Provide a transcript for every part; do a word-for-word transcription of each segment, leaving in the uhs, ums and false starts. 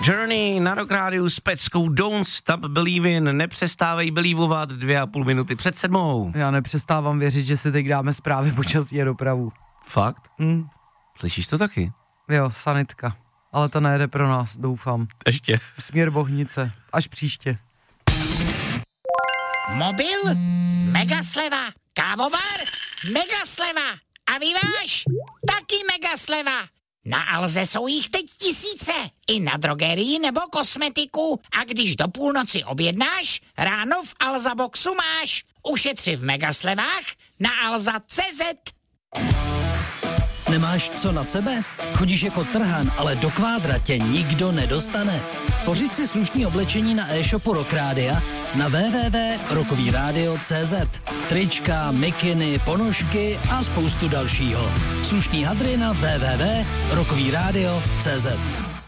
Journey na Rock Rádiu s peckou Don't Stop Believin', nepřestávej believovat dvě a půl minuty před sedmou. Já nepřestávám věřit, že si teď dáme zprávy počasí a dopravu. Fakt? Hm. Slyšíš to taky? Jo, sanitka. Ale to nejde pro nás, doufám. Ještě. Směr Bohnice. Až příště. Mobil? Mega sleva. Kávovar? Mega sleva. A vyváž? Taky mega sleva. Na Alze jsou jich teď tisíce. I na drogerii nebo kosmetiku. A když do půlnoci objednáš, ráno v Alza Boxu máš. Ušetři v megaslevách na alza tečka cé zet. Nemáš co na sebe? Chodíš jako trhan, ale do kvádra tě nikdo nedostane. Pořiď si slušný oblečení na e-shopu Rock Rádia na w w w tečka rockový rádio tečka cé zet. Trička, mikiny, ponožky a spoustu dalšího. Slušný hadry na w w w tečka rockový rádio tečka cé zet.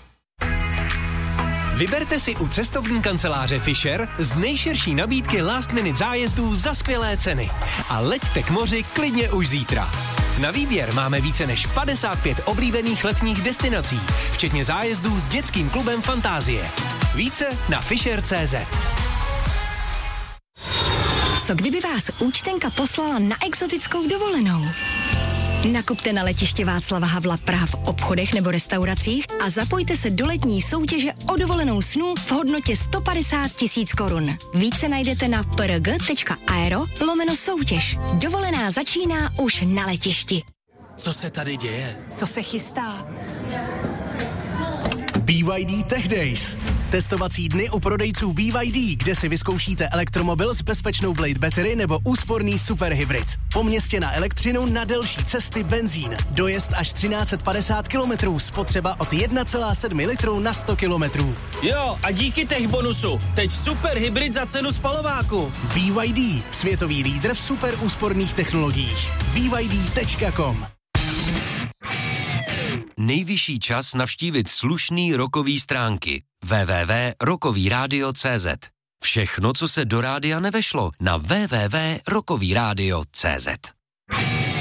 Vyberte si u cestovní kanceláře Fisher z nejširší nabídky last minute zájezdů za skvělé ceny. A leďte k moři klidně už zítra. Na výběr máme více než padesát pět oblíbených letních destinací, včetně zájezdů s dětským klubem Fantázie. Více na fisher tečka cé zet. Co kdyby vás účtenka poslala na exotickou dovolenou? Nakupte na letiště Václava Havla Praha v obchodech nebo restauracích a zapojte se do letní soutěže o dovolenou snů v hodnotě sto padesát tisíc korun. Více najdete na prg tečka aero lomeno soutěž. Dovolená začíná už na letišti. Co se tady děje? Co se chystá? B Y D Tech Days. Testovací dny u prodejců B Y D, kde si vyzkoušíte elektromobil s bezpečnou Blade Battery nebo úsporný superhybrid. Po městě na elektřinu, na delší cesty benzín. Dojezd až třináct set padesát kilometrů, spotřeba od jedna celá sedm litru na sto kilometrů. Jo, a díky tech bonusu, teď super hybrid za cenu spalováku. B Y D, světový lídr v super úsporných technologiích. B Y D tečka com. Nejvyšší čas navštívit slušný rockový stránky w w w tečka rockový rádio tečka cé zet. Všechno, co se do rádia nevešlo, na w w w tečka rockový rádio tečka cé zet.